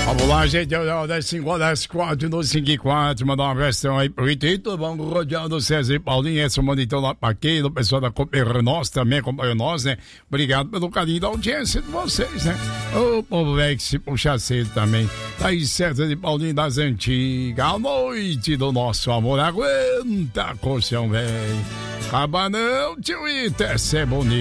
Vamos lá, gente, 10:54 no 54, mandar uma versão aí pro Itito, vamos rodeando César e Paulinho, esse monitor lá pra quem, o pessoal da Cooper Nós também acompanha nós, né? Obrigado pelo carinho da audiência de vocês, né? O povo velho que se puxa cedo também. Tá aí César e Paulinho das antigas, a noite do nosso amor, aguenta, colchão velho. Acaba não, tio Ita, é bonito.